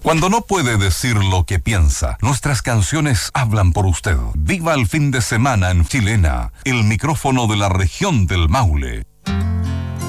Cuando no puede decir lo que piensa, nuestras canciones hablan por usted. Viva el fin de semana en Chilena, el micrófono de la región del Maule.